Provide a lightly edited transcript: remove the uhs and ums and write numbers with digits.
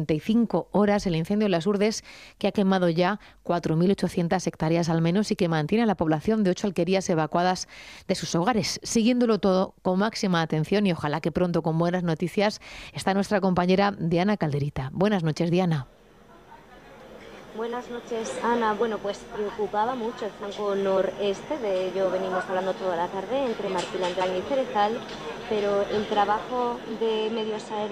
45 horas el incendio en Las Hurdes, que ha quemado ya 4.800 hectáreas al menos y que mantiene a la población de 8 alquerías evacuadas de sus hogares. Siguiéndolo todo con máxima atención y ojalá que pronto con buenas noticias está nuestra compañera Diana Calderita. Buenas noches, Diana. Buenas noches, Ana. Bueno, pues preocupaba mucho el flanco noreste, de ello venimos hablando toda la tarde, entre Martilán y Cerezal, pero el trabajo de medios aéreos